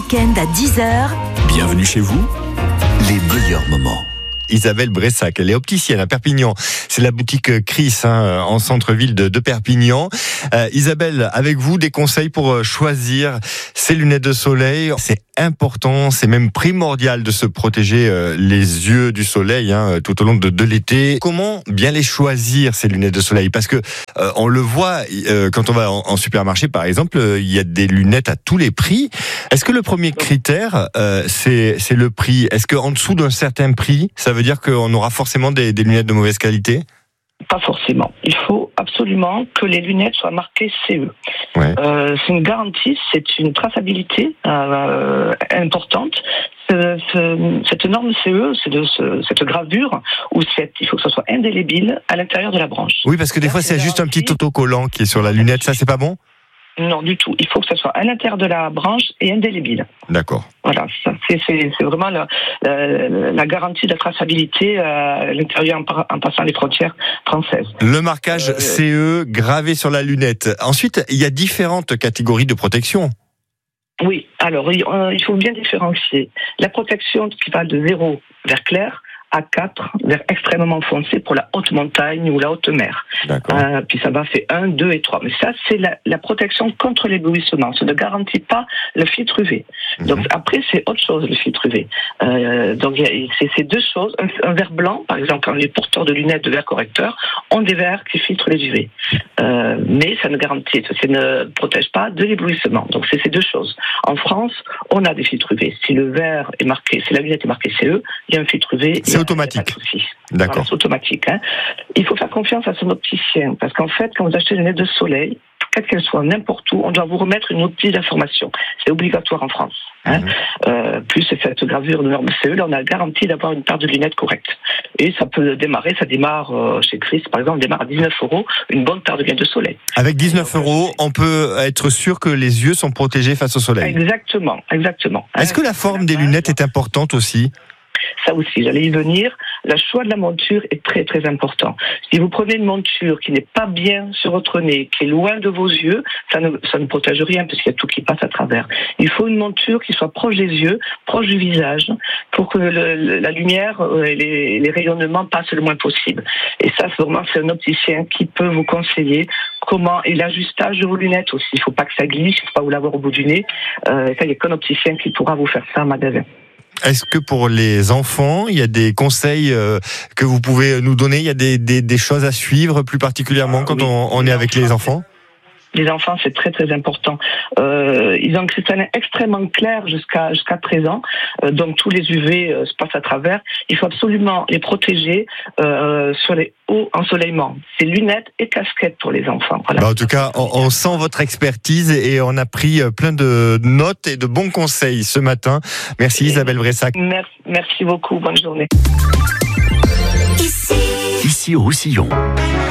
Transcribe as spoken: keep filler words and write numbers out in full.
week-end à dix heures. Bienvenue chez vous, les meilleurs moments. Isabelle Bressac, elle est opticienne à Perpignan. C'est la boutique Chris, hein, en centre-ville de, de Perpignan. Euh, Isabelle, avec vous, des conseils pour choisir ces lunettes de soleil. C'est important, c'est même primordial de se protéger euh, les yeux du soleil hein, tout au long de, de l'été. Comment bien les choisir, ces lunettes de soleil? Parce que euh, on le voit euh, quand on va en, en supermarché, par exemple, euh, il y a des lunettes à tous les prix. Est-ce que le premier critère, euh, c'est, c'est le prix? Est-ce qu'en dessous d'un certain prix, ça veut dire qu'on aura forcément des, des lunettes de mauvaise qualité? Pas forcément. Il faut absolument que les lunettes soient marquées C E. Ouais. Euh, c'est une garantie, c'est une traçabilité euh, importante. Ce, ce, cette norme C E, c'est de ce, cette gravure, ou cette, il faut que ce soit indélébile à l'intérieur de la branche. Oui, parce que des Là, fois, c'est juste un petit autocollant qui est sur la lunette. Ça, c'est pas bon? Non, du tout. Il faut que ce soit à l'intérieur de la branche et indélébile. D'accord. Voilà, ça, c'est, c'est, c'est vraiment la, la, la garantie de la traçabilité à l'intérieur en, par, en passant les frontières françaises. Le marquage euh, C E gravé sur la lunette. Ensuite, il y a différentes catégories de protection. Oui, alors il faut bien différencier. La protection qui va de zéro vers clair à quatre vers extrêmement foncé pour la haute montagne ou la haute mer. Euh, puis ça va faire un, deux et trois. Mais ça, c'est la, la protection contre l'éblouissement. Ça ne garantit pas le filtre U V. Mmh. Donc après, c'est autre chose, le filtre U V. Euh, donc c'est ces deux choses. Un, un verre blanc, par exemple, quand les porteurs de lunettes de verre correcteur ont des verres qui filtrent les U V. Euh, mais ça ne garantit, ça ne protège pas de l'éblouissement. Donc c'est ces deux choses. En France, on a des filtres U V. Si le verre est marqué, si la lunette est marquée C E, il y a un filtre U V. C'est automatique. D'accord. Voilà, c'est automatique. Hein. Il faut faire confiance à son opticien, parce qu'en fait, quand vous achetez une lunette de soleil, quelle qu'elle soit, n'importe où, on doit vous remettre une notice d'information. C'est obligatoire en France. Hein. Mmh. Euh, plus cette gravure de norme C E, là, on a garanti d'avoir une paire de lunettes correcte. Et ça peut démarrer, ça démarre euh, chez Chris, par exemple, démarre à dix-neuf euros, une bonne paire de lunettes de soleil. Avec dix-neuf euros, on peut être sûr que les yeux sont protégés face au soleil. Exactement, exactement. Est-ce que la forme des lunettes est importante aussi? Ça aussi, j'allais y venir. Le choix de la monture est très très important. Si vous prenez une monture qui n'est pas bien sur votre nez, qui est loin de vos yeux, ça ne, ça ne protège rien parce qu'il y a tout qui passe à travers. Il faut une monture qui soit proche des yeux, proche du visage, pour que le, la lumière et les, les rayonnements passent le moins possible. Et ça, c'est vraiment c'est un opticien qui peut vous conseiller comment, et l'ajustage de vos lunettes aussi. Il ne faut pas que ça glisse, il ne faut pas vous l'avoir au bout du nez. Euh, ça, il n'y a qu'un opticien qui pourra vous faire ça en magasin. Est-ce que pour les enfants, il y a des conseils euh, que vous pouvez nous donner? Il y a des, des, des choses à suivre plus particulièrement quand oui, on, on est avec les enfants? Les enfants, c'est très très important. Euh, ils ont un cristallin extrêmement clair jusqu'à jusqu'à présent, euh, donc tous les U V euh, se passent à travers. Il faut absolument les protéger euh, sur les hauts ensoleillements. C'est lunettes et casquettes pour les enfants. Voilà. Bah en tout cas, on, on sent votre expertise et on a pris plein de notes et de bons conseils ce matin. Merci Isabelle Bressac. Merci, merci beaucoup. Bonne journée. Ici, Ici au Roussillon.